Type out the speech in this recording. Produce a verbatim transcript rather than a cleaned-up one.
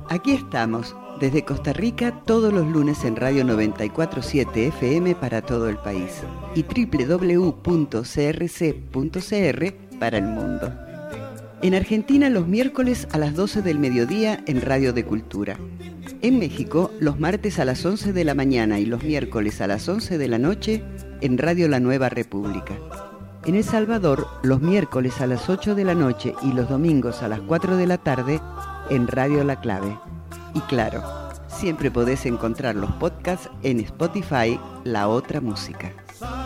Aquí estamos, desde Costa Rica, todos los lunes en Radio noventa y cuatro punto siete F M para todo el país y doble u doble u doble u punto c r c punto c r para el mundo. En Argentina, los miércoles a las doce del mediodía en Radio de Cultura. En México, los martes a las once de la mañana y los miércoles a las once de la noche en Radio La Nueva República. En El Salvador, los miércoles a las ocho de la noche y los domingos a las cuatro de la tarde en Radio La Clave. Y claro, siempre podés encontrar los podcasts en Spotify, La Otra Música.